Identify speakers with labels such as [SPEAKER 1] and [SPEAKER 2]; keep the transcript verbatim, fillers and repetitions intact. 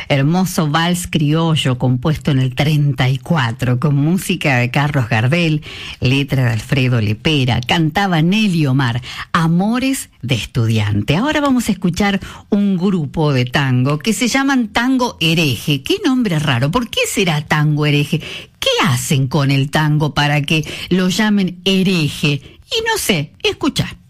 [SPEAKER 1] Hermoso vals criollo compuesto en el treinta y cuatro, con música de Carlos Gardel, letra de Alfredo Lepera, cantaba Nelly Omar, Amores de Estudiante. Ahora vamos a escuchar un grupo de tango que se llaman Tango Hereje. ¡Qué nombre raro! ¿Por qué será Tango Hereje? ¿Qué hacen con el tango para que lo llamen hereje? Y no sé, escuchá.